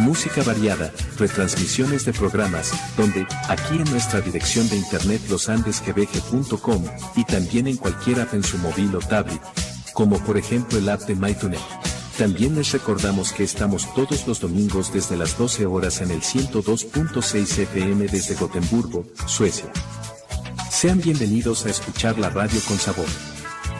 música variada, retransmisiones de programas, donde, aquí en nuestra dirección de internet losandesgbg.com, y también en cualquier app en su móvil o tablet, como por ejemplo el app de MyTuner. También les recordamos que estamos todos los domingos desde las 12 horas en el 102.6 FM desde Gotemburgo, Suecia. Sean bienvenidos a escuchar la radio con sabor.